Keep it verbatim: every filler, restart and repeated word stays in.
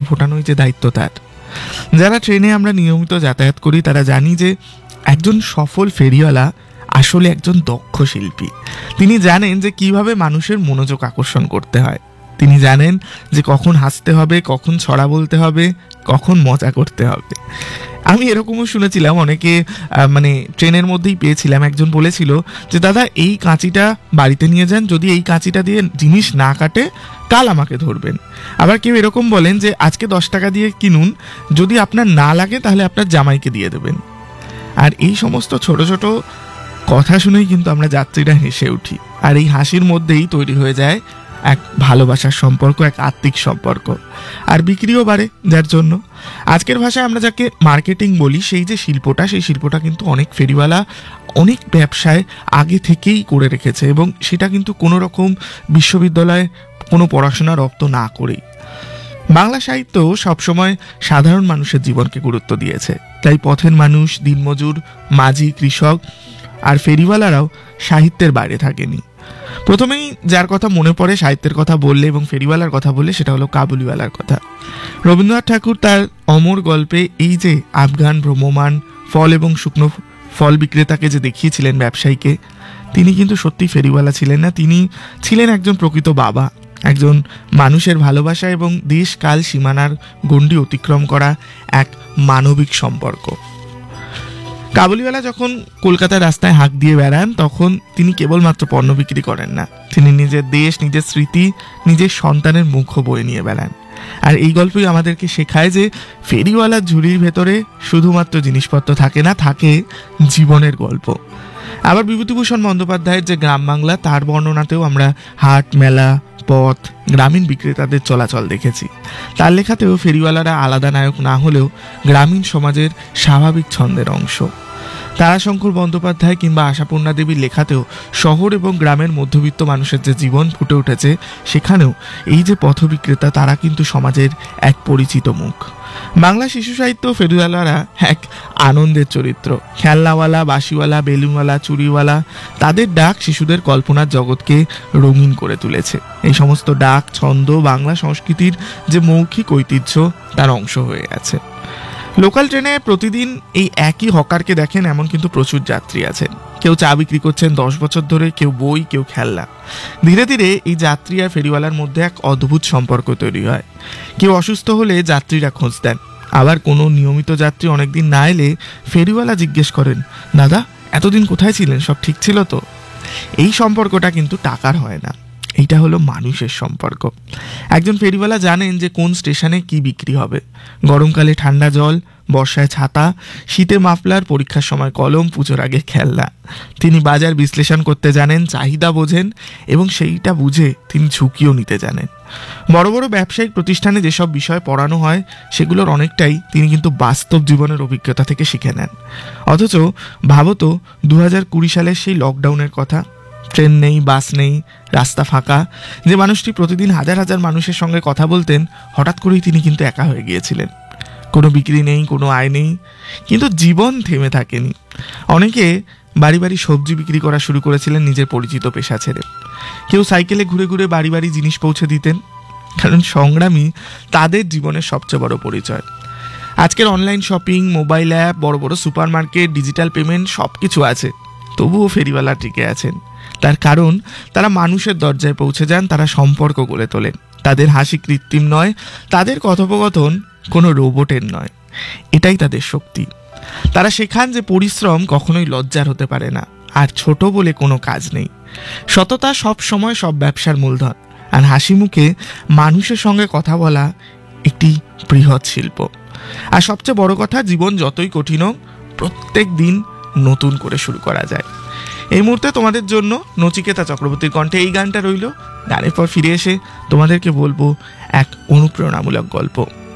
ফোটানোই যে দায়িত্ব তার। যারা ট্রেনে আমরা নিয়মিত যাতায়াত করি তারা জানি যে একজন সফল ফেরিওয়ালা আসলে একজন দক্ষ শিল্পী। তিনি জানেন যে কিভাবে মানুষের মনোযোগ আকর্ষণ করতে হয়। তিনি জানেন যে কখন হাসতে হবে, কখন ছড়া বলতে হবে, কখন মজা করতে হবে। আমি এরকমও শুনেছিলাম, অনেকে মানে ট্রেনের মধ্যেই পেয়েছিলাম, একজন বলেছিল যে দাদা এই কাঁচিটা বাড়িতে নিয়ে যান, যদি এই কাঁচিটা দিয়ে জিনিস না কাটে কাল আমাকে ধরবেন। আবার কেউ এরকম বলেন যে আজকে দশ টাকা দিয়ে কিনুন, যদি আপনার না লাগে তাহলে আপনার জামাইকে দিয়ে দেবেন। আর এই সমস্ত ছোট ছোট কথা শুনেই কিন্তু আমরা যাত্রীরা হেসে উঠি, আর এই হাসির মধ্যেই তৈরি হয়ে যায় এক ভালোবাসার সম্পর্ক, এক আত্মিক সম্পর্ক, আর বিক্রিও বাড়ে। যার জন্য আজকের ভাষায় আমরা যাকে মার্কেটিং বলি, সেই যে শিল্পটা, সেই শিল্পটা কিন্তু অনেক ফেরিওয়ালা অনেক ব্যবসায় আগে থেকেই করে রেখেছে, এবং সেটা কিন্তু কোনো রকম বিশ্ববিদ্যালয়ে কোনো পড়াশোনা রপ্ত না করেই। বাংলা সাহিত্য সবসময় সাধারণ মানুষের জীবনকে গুরুত্ব দিয়েছে, তাই পথের মানুষ, দিনমজুর, মাঝি, কৃষক আর ফেরিওয়ালারাও সাহিত্যের বাইরে থাকেনি। প্রথমেই যার কথা মনে পড়ে সাহিত্যের কথা বললে এবং ফেরিওয়ালার কথা বললে সেটা হলো কাবুলিওয়ালার কথা। রবীন্দ্রনাথ ঠাকুর তার অমর গল্পে এই যে আফগান ভ্রমমান ফল এবং শুকনো ফল বিক্রেতাকে যে দেখিয়েছিলেন ব্যবসায়ীকে, তিনি কিন্তু সত্যি ফেরিওয়ালা ছিলেন না, তিনি ছিলেন একজন প্রকৃত বাবা, একজন মানুষের ভালোবাসা এবং দেশ কাল সীমানার গণ্ডি অতিক্রম করা এক মানবিক সম্পর্ক। কাবুলিওয়ালা যখন কলকাতার রাস্তায় হাঁক দিয়ে বেড়ান তখন তিনি কেবলমাত্র পণ্য বিক্রি করেন না, তিনি নিজের দেশ, নিজের স্মৃতি, নিজের সন্তানের মুখও বয়ে নিয়ে বেড়ান। আর এই গল্পই আমাদেরকে শেখায় যে ফেরিওয়ালার ঝুড়ির ভেতরে শুধুমাত্র জিনিসপত্র থাকে না, থাকে জীবনের গল্প। আবার বিভূতিভূষণ বন্দ্যোপাধ্যায়ের যে গ্রাম বাংলা, তার বর্ণনাতেও আমরা হাট, মেলা, পথ, গ্রামীণ বিক্রেতাদের চলাচল দেখেছি। তার লেখাতেও ফেরিওয়ালারা আলাদা নায়ক না হলেও গ্রামীণ সমাজের স্বাভাবিক ছন্দের অংশ। তারাশঙ্কর বন্দ্যোপাধ্যায় কিংবা আশাপূর্ণা দেবীর লেখাতেও শহর এবং গ্রামের মধ্যবিত্ত মানুষের যে জীবন ফুটে উঠেছে, সেখানেও এই যে পথ বিক্রেতা, তারা কিন্তু সমাজের এক পরিচিত মুখ। বাংলা শিশু সাহিত্য ফেরিওয়ালারা এক আনন্দের চরিত্র। খেলনাওয়ালা, বাঁশিওয়ালা, বেলুনওয়ালা, চুরিওয়ালা, তাদের ডাক শিশুদের কল্পনার জগৎকে রঙিন করে তুলেছে। এই সমস্ত ডাক ছন্দ বাংলা সংস্কৃতির যে মৌখিক ঐতিহ্য, তার অংশ হয়ে আছে। লোকাল ট্রেনে প্রতিদিন এই একই হকারকে দেখেন এমন কিন্তু প্রচুর যাত্রী আছেন। কেউ চা বিক্রি করছেন দশ বছর ধরে, কেউ বই, কেউ খেলনা। ধীরে ধীরে এই যাত্রী আর ফেরিওয়ালার মধ্যে এক অদ্ভুত সম্পর্ক তৈরি হয়। কেউ অসুস্থ হলে যাত্রীরা খোঁজ দেন, আবার কোনো নিয়মিত যাত্রী অনেকদিন না এলে ফেরিওয়ালা জিজ্ঞেস করেন, দাদা এতদিন কোথায় ছিলেন, সব ঠিক ছিল তো? এই সম্পর্কটা কিন্তু টাকার হয় না, এইটা হলো মানুষের সম্পর্ক। একজন ফেরিওয়ালা জানেন যে কোন স্টেশনে কি বিক্রি হবে। গরমকালে ঠান্ডা জল, বর্ষায় ছাতা, শীতে মাফলার, পরীক্ষার সময় কলম, পুজোর আগে খেলনা। তিনি বাজার বিশ্লেষণ করতে জানেন, চাহিদা বোঝেন এবং সেইটা বুঝে তিনি ঝুঁকিও নিতে জানেন। বড় বড় ব্যবসায়িক প্রতিষ্ঠানে যেসব বিষয় পড়ানো হয় সেগুলোর অনেকটাই তিনি কিন্তু বাস্তব জীবনের অভিজ্ঞতা থেকে শিখে নেন। অথচ ভাবতো দু হাজার কুড়ি সালের সেই লকডাউনের কথা, ট্রেন নেই, বাস নেই, রাস্তা ফাঁকা, যে মানুষটি প্রতিদিন হাজার হাজার মানুষের সঙ্গে কথা বলতেন, হঠাৎ করেই তিনি কিন্তু একা হয়ে গিয়েছিলেন। কোনো বিক্রি নেই, কোনো আয় নেই, কিন্তু জীবন থেমে থাকেনি। অনেকে বাড়ি বাড়ি সবজি বিক্রি করা শুরু করেছিলেন নিজের পরিচিত পেশা ছেড়ে। কেউ সাইকেলে ঘুরে ঘুরে বাড়ি বাড়ি জিনিস পৌঁছে দিতেন, কারণ সংগ্রামী তাদের জীবনের সবচেয়ে বড় পরিচয়। আজকের অনলাইন শপিং, মোবাইল অ্যাপ, বড় বড় সুপার মার্কেট, ডিজিটাল পেমেন্ট সব কিছু আছে, তবুও ফেরিওয়ালা টিকে আছেন। তার কারণ তারা মানুষের দরজায় পৌঁছে যান, তারা সম্পর্ক গড়ে তোলেন। তাদের হাসি কৃত্রিম নয়, তাদের কথোপকথন কোনো রোবটের নয়, এটাই তাদের শক্তি। তারা শেখান যে পরিশ্রম কখনোই লজ্জার হতে পারে না, আর ছোট বলে কোনো কাজ নেই। সততা সব সময় সব ব্যবসার মূলধন, আর হাসি মুখে মানুষের সঙ্গে কথা বলা একটি বৃহৎ শিল্প। আর সবচেয়ে বড় কথা, জীবন যতই কঠিন হোক, প্রত্যেক দিন নতুন করে শুরু করা যায়। এই মুহূর্তে তোমাদের জন্য নচিকেতা চক্রবর্তীর কণ্ঠে এই গানটা রইল। গানের পর ফিরে এসে তোমাদেরকে বলবো এক অনুপ্রেরণামূলক গল্প।